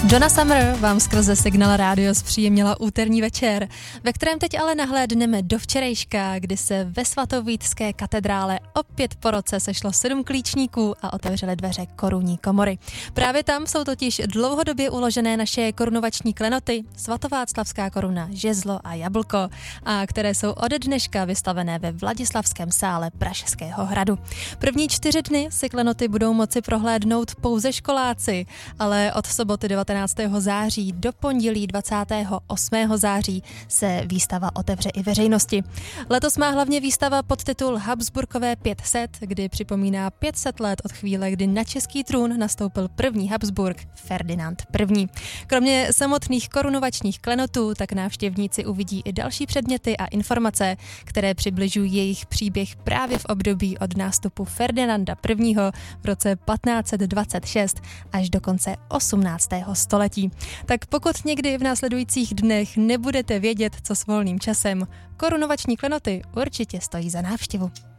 Donna Summer vám skrze Signál Rádio zpříjemnila úterní večer, ve kterém teď ale nahlédneme do včerejška, kdy se ve Svatovítské katedrále opět po roce sešlo 7 klíčníků a otevřeli dveře korunní komory. Právě tam jsou totiž dlouhodobě uložené naše korunovační klenoty, svatováclavská koruna, žezlo a jablko, a které jsou ode dneška vystavené ve Vladislavském sále Pražského hradu. První 4 dny si klenoty budou moci prohlédnout pouze školáci, ale od soboty 19. září do pondělí 28. září se výstava otevře i veřejnosti. Letos má hlavně výstava podtitul Habsburkové 500, kdy připomíná 500 let od chvíle, kdy na český trůn nastoupil první Habsburk Ferdinand I. Kromě samotných korunovačních klenotů tak návštěvníci uvidí i další předměty a informace, které přibližují jejich příběh právě v období od nástupu Ferdinanda I. v roce 1526 až do konce 18. století. Tak pokud někdy v následujících dnech nebudete vědět, co s volným časem, korunovační klenoty určitě stojí za návštěvu.